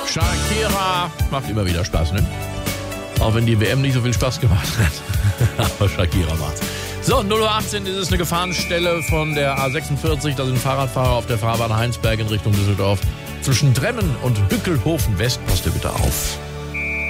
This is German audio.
Shakira macht immer wieder Spaß, ne? Auch wenn die WM nicht so viel Spaß gemacht hat. Aber Shakira macht's. So, 0:18 Uhr ist es eine Gefahrenstelle von der A46. Da sind Fahrradfahrer auf der Fahrbahn Heinsberg in Richtung Düsseldorf. Zwischen Dremmen und Hückelhofen West. Passt ihr bitte auf.